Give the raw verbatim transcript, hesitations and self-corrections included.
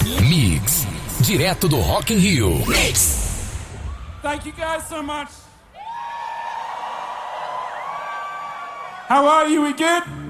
Mix, direto do Rock in Rio. Mix. Thank you guys so much. How are you? We good?